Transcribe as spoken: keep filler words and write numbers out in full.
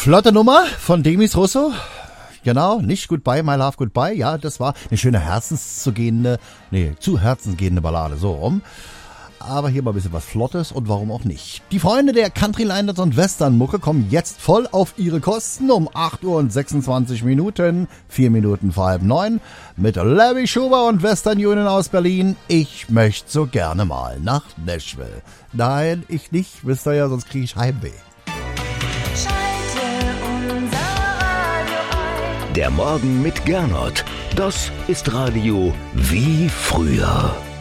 Flotte Nummer von Demis Russo. Genau, nicht Goodbye, My Love, Goodbye. Ja, das war eine schöne herzenszugehende, nee, zu herzensgehende Ballade, so rum. Aber hier mal ein bisschen was Flottes und warum auch nicht. Die Freunde der Country-Liners und Western-Mucke kommen jetzt voll auf ihre Kosten um acht Uhr und sechsundzwanzig Minuten, vier Minuten vor halb neun, mit Larry Schuber und Western Union aus Berlin. Ich möchte so gerne mal nach Nashville. Nein, ich nicht, wisst ihr ja, sonst kriege ich Heimweh. Der Morgen mit Gernot, das ist Radio wie früher.